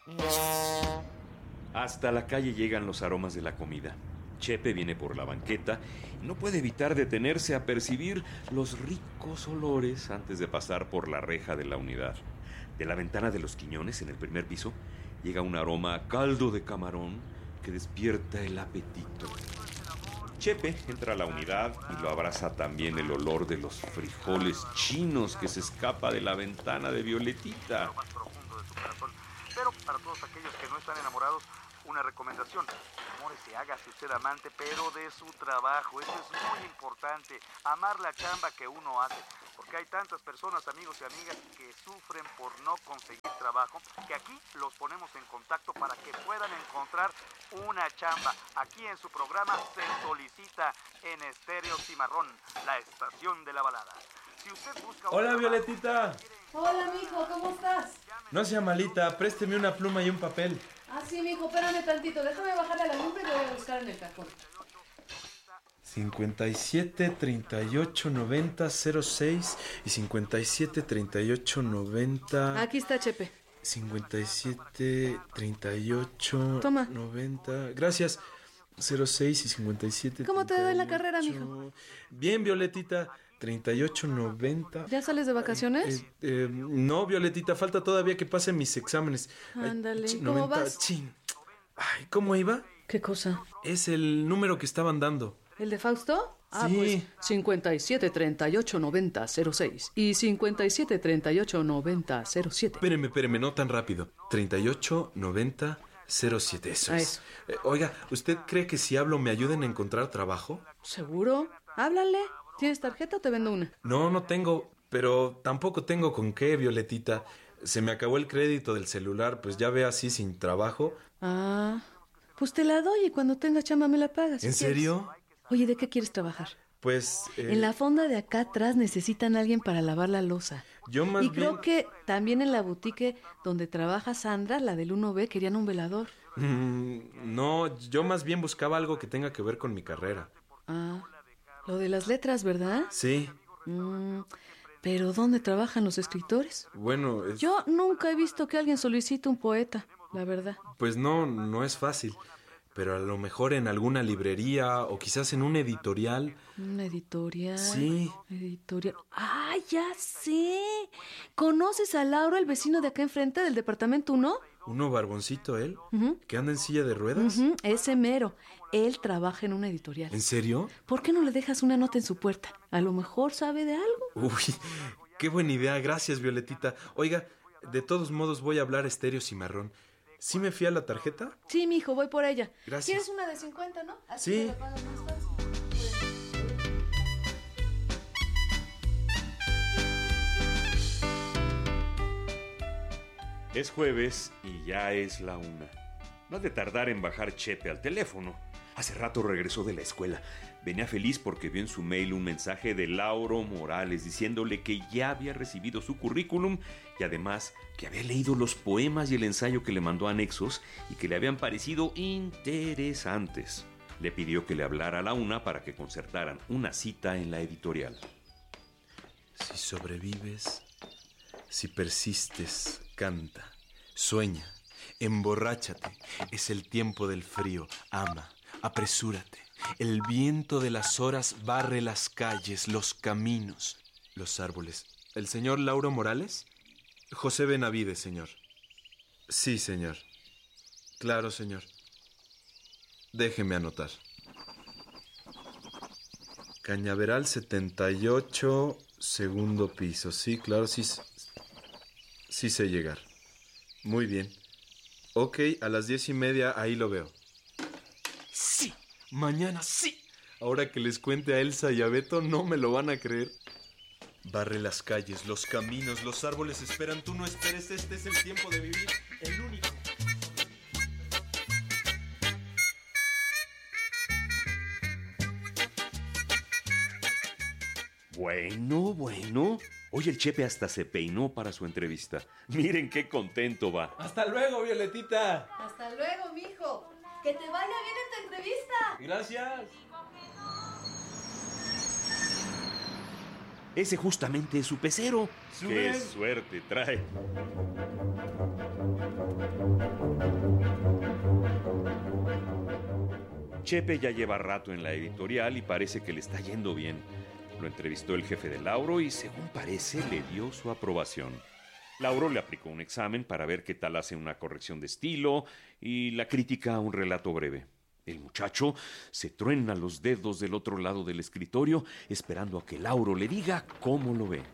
Hasta la calle llegan los aromas de la comida. Chepe viene por la banqueta y no puede evitar detenerse a percibir los ricos olores antes de pasar por la reja de la unidad. De la ventana de los Quiñones, en el primer piso, llega un aroma a caldo de camarón que despierta el apetito. Chepe entra a la unidad y lo abraza también el olor de los frijoles chinos que se escapa de la ventana de Violetita. Lo más profundo de su corazón. Pero para todos aquellos que no están enamorados, una recomendación: enamórese, hágase usted amante, pero de su trabajo. Eso es muy importante, amar la chamba que uno hace, porque hay tantas personas, amigos y amigas, que sufren por no conseguir trabajo, que aquí los ponemos en contacto para que puedan encontrar una chamba. Aquí en su programa Se Solicita, en Estéreo Cimarrón, la estación de la balada. Si usted busca... Hola, Violetita. Hola, mijo, ¿cómo estás? No sea malita, présteme una pluma y un papel. Ah, sí, mijo, espérame tantito. Déjame bajarle a la lumbre y voy a buscar en el cajón. 57 38 90 06 y 57 38 90. Aquí está, Chepe. 57 38 Toma. 90. Gracias. 06 y 57. ¿Cómo te va en la 38. carrera, mijo? Bien, Violetita. 38 90. ¿Ya sales de vacaciones? No, Violetita, falta todavía que pasen mis exámenes. Ándale, Ay, ¿cómo vas? Chin. Ay, ¿cómo iba? ¿Qué cosa? Es el número que estaban dando. ¿El de Fausto? Ah, Sí. pues 57 38 90 06 y 57 38 90 07. Espéreme, no tan rápido. 38 90 07, eso es. Eso. Oiga, ¿usted cree que si hablo me ayuden a encontrar trabajo? ¿Seguro? Háblale. ¿Tienes tarjeta o te vendo una? No tengo, pero tampoco tengo con qué, Violetita. Se me acabó el crédito del celular, pues ya ve así sin trabajo. Ah, pues te la doy y cuando tengas chamba me la pagas. ¿En si quieres. serio? Oye, ¿de qué quieres trabajar? Pues... En la fonda de acá atrás necesitan a alguien para lavar la loza. Yo más y bien... creo que también en la boutique donde trabaja Sandra, la del 1B, querían un velador. No, yo más bien buscaba algo que tenga que ver con mi carrera. Ah, lo de las letras, ¿verdad? Sí. Pero ¿dónde trabajan los escritores? Bueno, Yo nunca he visto que alguien solicite un poeta, la verdad. pues no es fácil. Pero a lo mejor en alguna librería o quizás en un editorial. ¿Un editorial? Sí. Editorial. ¡Ah, ya sé! ¿Conoces a Lauro, el vecino de acá enfrente del departamento 1? Uno barboncito, él, que anda en silla de ruedas. Ese mero. Él trabaja en una editorial. ¿En serio? ¿Por qué no le dejas una nota en su puerta? A lo mejor sabe de algo. Uy, qué buena idea. Gracias, Violetita. Oiga, de todos modos voy a hablar Estéreo Cimarrón. ¿Sí me fía la tarjeta? Sí, mijo, voy por ella. Gracias. ¿Quieres una de 50, no? Así Sí. te la pagas más fácil. Es jueves y ya es la 1. No ha de tardar en bajar Chepe al teléfono. Hace rato regresó de la escuela. Venía feliz porque vio en su mail un mensaje de Lauro Morales diciéndole que ya había recibido su currículum y además que había leído los poemas y el ensayo que le mandó anexos y que le habían parecido interesantes. Le pidió que le hablara a la 1 para que concertaran una cita en la editorial. Si sobrevives, si persistes, canta, sueña, emborráchate. Es el tiempo del frío, ama, apresúrate. El viento de las horas barre las calles, los caminos, los árboles. ¿El señor Lauro Morales? José Benavides, señor. Sí, señor. Claro, señor. Déjeme anotar. Cañaveral 78, segundo piso. Sí, claro, sí sé llegar. Muy bien. Ok, a las 10:30 ahí lo veo. Sí, mañana sí. Ahora que les cuente a Elsa y a Beto no me lo van a creer. Barre las calles, los caminos, los árboles esperan. Tú no esperes, este es el tiempo de vivir. El único. Bueno. Hoy el Chepe hasta se peinó para su entrevista. Miren qué contento va. Hasta luego, Violetita. Hasta luego, mijo. Que te vaya bien en tu entrevista. Gracias. ese justamente es su pecero. ¡Qué ¡Suben! suerte trae! Chepe ya lleva rato en la editorial y parece que le está yendo bien. Lo entrevistó el jefe de Lauro y, según parece, le dio su aprobación. Lauro le aplicó un examen para ver qué tal hace una corrección de estilo y la crítica a un relato breve. El muchacho se truena los dedos del otro lado del escritorio esperando a que Lauro le diga cómo lo ve.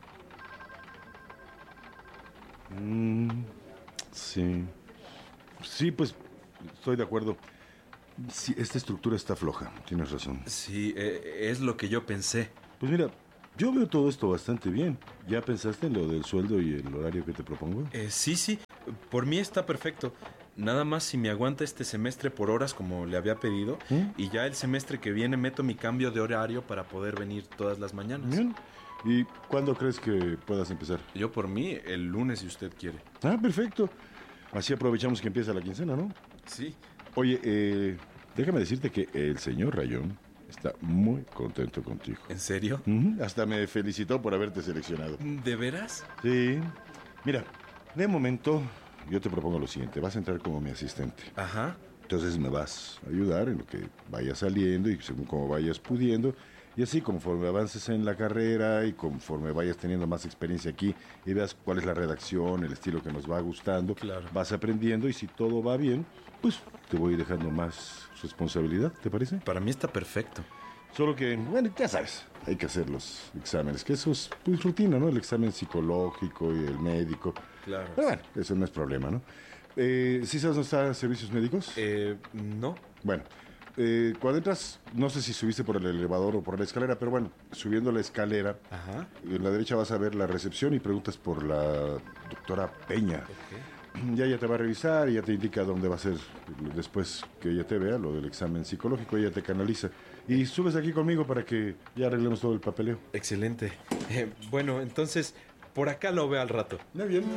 Sí. Sí, pues estoy de acuerdo. Sí, esta estructura está floja, tienes razón. Sí, es lo que yo pensé. Pues mira, yo veo todo esto bastante bien. ¿Ya pensaste en lo del sueldo y el horario que te propongo? Sí, por mí está perfecto. Nada más si me aguanta este semestre por horas como le había pedido, y ya el semestre que viene meto mi cambio de horario para poder venir todas las mañanas. Bien. ¿Y cuándo crees que puedas empezar? Yo por mí, el lunes si usted quiere. Ah, perfecto. Así aprovechamos que empieza la quincena, ¿no? Sí. Oye, déjame decirte que el señor Rayón está muy contento contigo. ¿En serio? Hasta me felicitó por haberte seleccionado. ¿De veras? Sí. Mira, de momento yo te propongo lo siguiente. Vas a entrar como mi asistente. Ajá. Entonces me vas a ayudar en lo que vaya saliendo y según como vayas pudiendo. Y así, conforme avances en la carrera y conforme vayas teniendo más experiencia aquí y veas cuál es la redacción, el estilo que nos va gustando, Claro. vas aprendiendo y si todo va bien, pues te voy dejando más responsabilidad, ¿te parece? Para mí está perfecto. Solo que, bueno, ya sabes, hay que hacer los exámenes, que eso es pues rutina, ¿no? El examen psicológico y el médico. Claro. Pero bueno, eso no es problema, ¿no? ¿Sí sabes dónde están servicios médicos? No. Bueno, cuando entras, no sé si subiste por el elevador o por la escalera, pero bueno, subiendo la escalera, Ajá. en la derecha vas a ver la recepción y preguntas por la doctora Peña. Ok. Ya ella te va a revisar y ya te indica dónde va a ser después que ella te vea, lo del examen psicológico, ella te canaliza. Y subes aquí conmigo para que ya arreglemos todo el papeleo. Excelente. Bueno, entonces, por acá lo veo al rato. Muy bien.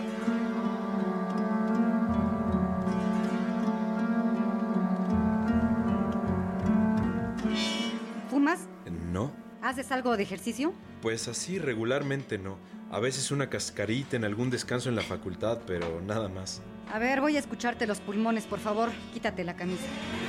¿Fumas? No. ¿Haces algo de ejercicio? Pues así regularmente no. A veces una cascarita en algún descanso en la facultad, pero nada más. A ver, voy a escucharte los pulmones, por favor. Quítate la camisa.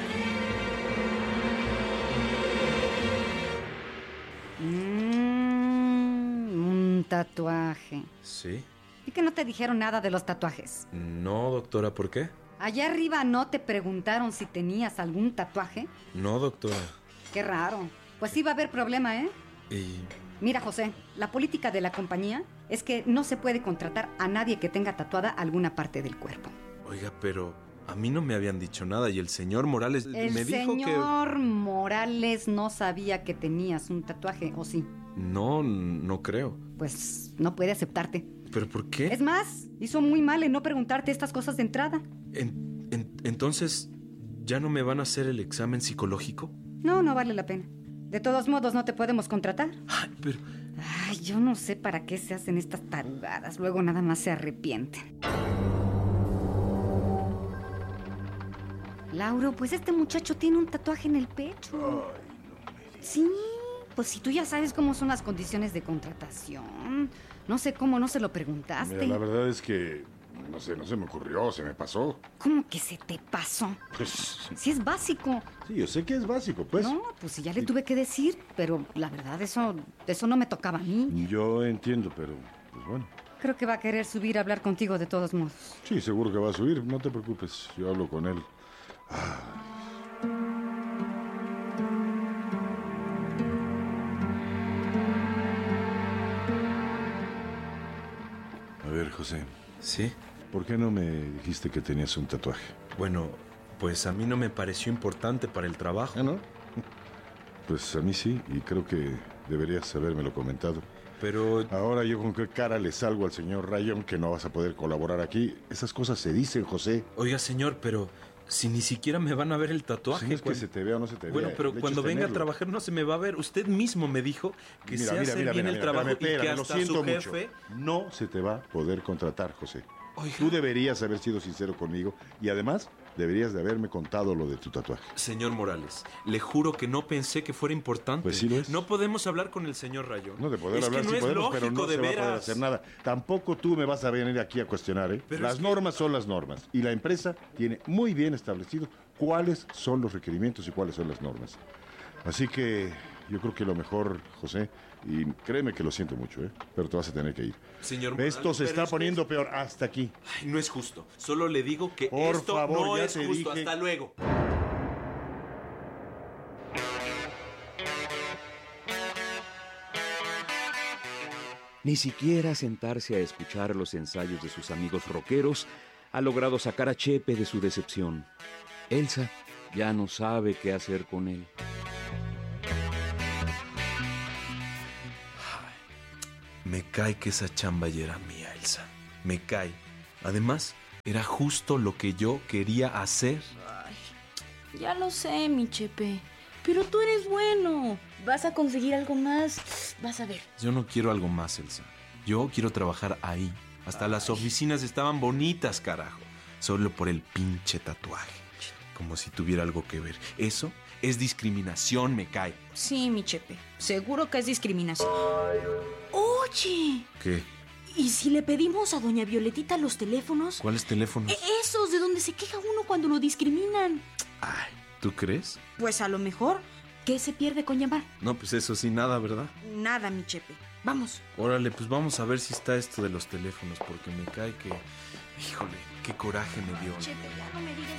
Un tatuaje. ¿Sí? ¿Y que no te dijeron nada de los tatuajes? No, doctora, ¿por qué? Allá arriba no te preguntaron si tenías algún tatuaje. No, doctora. Qué raro. Pues sí va a haber problema, ¿eh? Y... Mira, José, la política de la compañía es que no se puede contratar a nadie que tenga tatuada alguna parte del cuerpo. Oiga, pero a mí no me habían dicho nada y el señor Morales El me dijo que... señor Morales no sabía que tenías un tatuaje, ¿o sí? No, no creo. Pues no puede aceptarte. ¿Pero por qué? Es más, hizo muy mal en no preguntarte estas cosas de entrada. Entonces, ¿ya no me van a hacer el examen psicológico? No, no vale la pena. De todos modos, no te podemos contratar. Ay, pero... Ay, yo no sé para qué se hacen estas tarugadas. Luego nada más se arrepienten. Lauro, pues este muchacho tiene un tatuaje en el pecho. Sí, pues si tú ya sabes cómo son las condiciones de contratación. No sé cómo no se lo preguntaste. Mira, la verdad es que, no sé, no se me ocurrió, se me pasó. ¿Cómo que se te pasó? Pues, Si es básico. sí, yo sé que es básico, pues. No, pues sí, ya le tuve que decir, pero la verdad, eso no me tocaba a mí. Yo entiendo, pero, pues bueno. Creo que va a querer subir a hablar contigo de todos modos. Sí, seguro que va a subir, no te preocupes, yo hablo con él. A ver, José, ¿Sí? ¿por qué no me dijiste que tenías un tatuaje? Bueno, pues a mí no me pareció importante para el trabajo. ¿No? Pues a mí sí, y creo que deberías habérmelo comentado. Pero... Ahora yo con qué cara le salgo al señor Rayón que no vas a poder colaborar aquí. Esas cosas se dicen, José. Oiga, señor, pero si ni siquiera me van a ver el tatuaje... Si no es que se te vea o no se te vea. Bueno, pero el hecho cuando es venga a tenerlo. trabajar no se me va a ver. Usted mismo me dijo que se hace bien el trabajo espérame, y que lo hasta siento su mucho. jefe... No se te va a poder contratar, José. Oiga. Tú deberías haber sido sincero conmigo y además deberías de haberme contado lo de tu tatuaje. Señor Morales, le juro que no pensé que fuera importante. Pues sí lo es. No podemos hablar con el señor Rayón. No, de poder es hablar que no sí es podemos, lógico, pero no de se va a poder veras. hacer nada. Tampoco tú me vas a venir aquí a cuestionar, ¿eh? Pero Las es que- normas son las normas. Y la empresa tiene muy bien establecido cuáles son los requerimientos y cuáles son las normas. Así que yo creo que lo mejor, José, y créeme que lo siento mucho, ¿eh? Pero te vas a tener que ir. Señor Morales, Esto se pero está es que- poniendo peor hasta aquí. Ay, no es justo. Solo le digo que Por esto favor, no ya es te justo. dije. Hasta luego. Ni siquiera sentarse a escuchar los ensayos de sus amigos rockeros ha logrado sacar a Chepe de su decepción. Elsa ya no sabe qué hacer con él. Me cae que esa chamba ya era mía, Elsa. Me cae. Además, era justo lo que yo quería hacer. Ya lo sé, mi Chepe. Pero tú eres bueno. Vas a conseguir algo más. Vas a ver. Yo no quiero algo más, Elsa. Yo quiero trabajar ahí. Hasta las oficinas estaban bonitas, carajo. Solo por el pinche tatuaje. Como si tuviera algo que ver. Eso es discriminación, me cae. Sí, mi Chepe. Seguro que es discriminación. Oye, ¿Qué? ¿y si le pedimos a doña Violetita los teléfonos? ¿Cuáles teléfonos? Esos de donde se queja uno cuando lo discriminan. Ay, ¿tú crees? Pues a lo mejor, ¿qué se pierde con llamar? No, pues eso sí, nada, ¿verdad? Nada, mi Chepe. Vamos. Órale, pues vamos a ver si está esto de los teléfonos, porque me cae que... Híjole, qué coraje me dio. Chepe, ya no me digas